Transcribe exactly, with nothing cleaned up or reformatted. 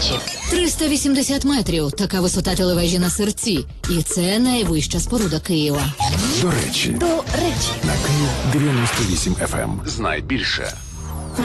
вдвічі. триста вісімдесят метрів. Така висота телевежі на Сирці. І це найвища споруда Києва. До речі. До речі. На Київ дев'яносто вісім еф ем. Знай більше.